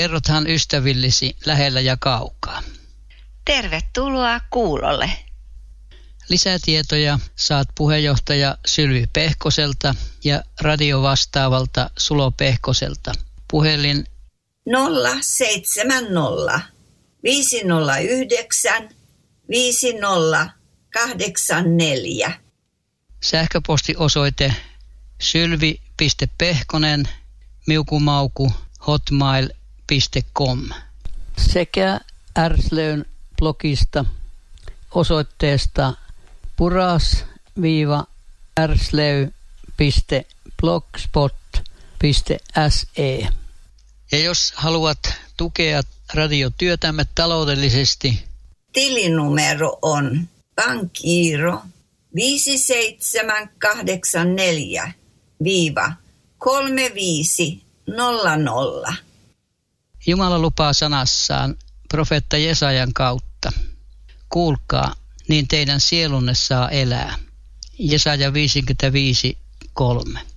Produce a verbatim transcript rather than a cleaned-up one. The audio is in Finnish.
Kerrothan ystävillesi lähellä ja kaukaa. Tervetuloa kuulolle. Lisätietoja saat puheenjohtaja Sylvi Pehkoselta ja radiovastaavalta Sulo Pehkoselta. Puhelin nolla seitsemän nolla viisi nolla yhdeksän viisi nolla kahdeksan neljä. Sähköpostiosoite sylvi piste pehkonen miukumauku hotmail piste com sekä Ärslöyn blogista osoitteesta puras-ärslöy piste blogspot piste se. Ja jos haluat tukea radiotyötämme taloudellisesti, tilinumero on pankkiiro viisi seitsemän kahdeksan neljä kolme viisi nolla nolla. Jumala lupaa sanassaan profeetta Jesajan kautta. Kuulkaa, niin teidän sielunne saa elää. Jesaja viisikymmentäviisi kolme.